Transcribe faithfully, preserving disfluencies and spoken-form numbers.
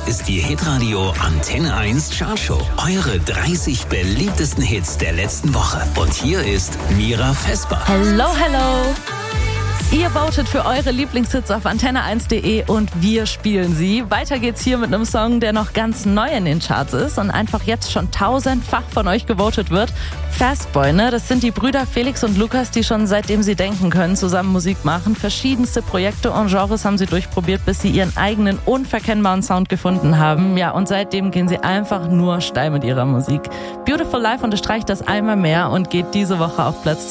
ist die Hitradio Antenne eins Chartshow. Eure dreißig beliebtesten Hits der letzten Woche. Und hier ist Mira Vesper. Hello, hello. Ihr votet für eure Lieblingshits auf antenne eins punkt de und wir spielen sie. Weiter geht's hier mit einem Song, der noch ganz neu in den Charts ist und einfach jetzt schon tausendfach von euch gewotet wird. Fastboy, ne? Das sind die Brüder Felix und Lukas, die schon seitdem sie denken können, zusammen Musik machen. Verschiedenste Projekte und Genres haben sie durchprobiert, bis sie ihren eigenen unverkennbaren Sound gefunden haben. Ja, und seitdem gehen sie einfach nur steil mit ihrer Musik. Beautiful Life unterstreicht das einmal mehr und geht diese Woche auf Platz